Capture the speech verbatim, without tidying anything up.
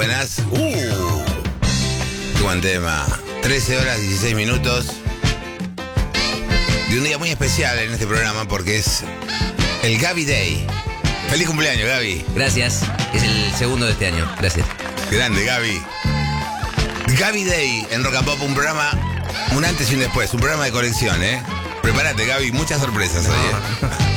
buenas. Uh, qué buen tema. trece horas, dieciséis minutos. De un día muy especial en este programa porque es el Gaby Day. Feliz cumpleaños, Gaby. Gracias. Es el segundo de este año. Gracias. Grande, Gaby. Gaby Day en Rock and Pop, un programa, un antes y un después, un programa de colección, ¿eh? Prepárate, Gaby, muchas sorpresas hoy, ¿eh?